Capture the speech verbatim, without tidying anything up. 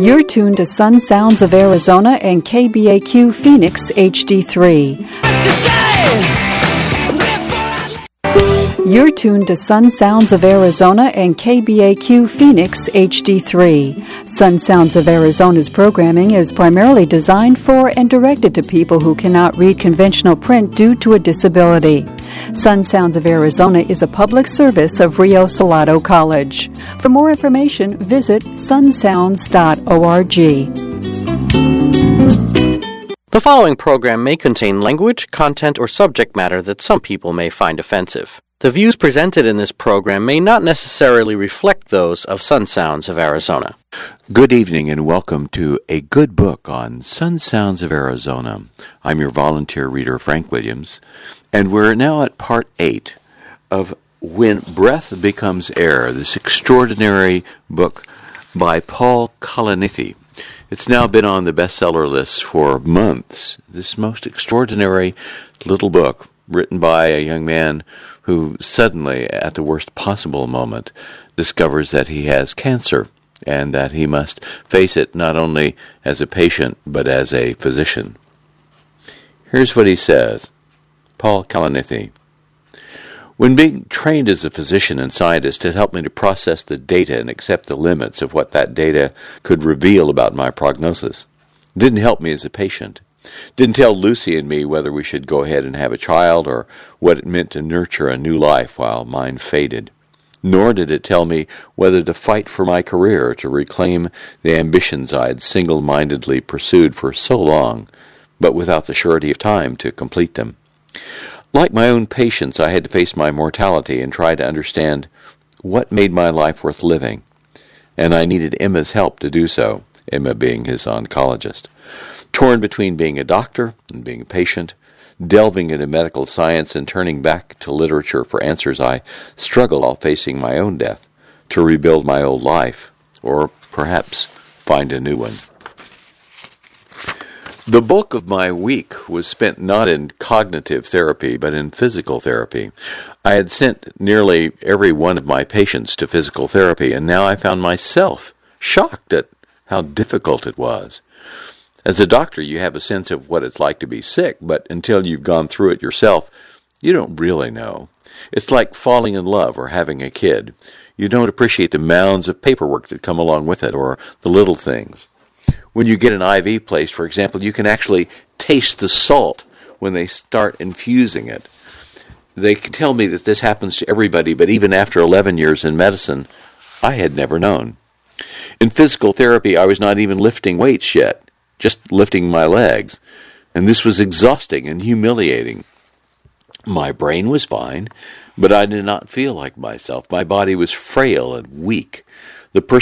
You're tuned to Sun Sounds of Arizona and K B A Q Phoenix H D three. You're tuned to Sun Sounds of Arizona and K B A Q Phoenix H D three. Sun Sounds of Arizona's programming is primarily designed for and directed to people who cannot read conventional print due to a disability. Sun Sounds of Arizona is a public service of Rio Salado College. For more information, visit sun sounds dot org. The following program may contain language, content, or subject matter that some people may find offensive. The views presented in this program may not necessarily reflect those of Sun Sounds of Arizona. Good evening and welcome to A Good Book on Sun Sounds of Arizona. I'm your volunteer reader, Frank Williams, and we're now at part eight of When Breath Becomes Air, this extraordinary book by Paul Kalanithi. It's now been on the bestseller list for months. This most extraordinary little book written by a young man who suddenly, at the worst possible moment, discovers that he has cancer and that he must face it not only as a patient but as a physician. Here's what he says. Paul Kalanithi. When being trained as a physician and scientist, it helped me to process the data and accept the limits of what that data could reveal about my prognosis. It didn't help me as a patient. Didn't tell Lucy and me whether we should go ahead and have a child or what it meant to nurture a new life while mine faded. Nor did it tell me whether to fight for my career, to reclaim the ambitions I had single-mindedly pursued for so long, but without the surety of time to complete them. Like my own patients, I had to face my mortality and try to understand what made my life worth living. And I needed Emma's help to do so, Emma being his oncologist. Torn between being a doctor and being a patient, delving into medical science and turning back to literature for answers, I struggled while facing my own death to rebuild my old life, or perhaps find a new one. The bulk of my week was spent not in cognitive therapy, but in physical therapy. I had sent nearly every one of my patients to physical therapy, and now I found myself shocked at how difficult it was. As a doctor, you have a sense of what it's like to be sick, but until you've gone through it yourself, you don't really know. It's like falling in love or having a kid. You don't appreciate the mounds of paperwork that come along with it, or the little things. When you get an I V placed, for example, you can actually taste the salt when they start infusing it. They can tell me that this happens to everybody, but even after eleven years in medicine, I had never known. In physical therapy, I was not even lifting weights yet. Just lifting my legs, and this was exhausting and humiliating. My brain was fine, but I did not feel like myself. My body was frail and weak. The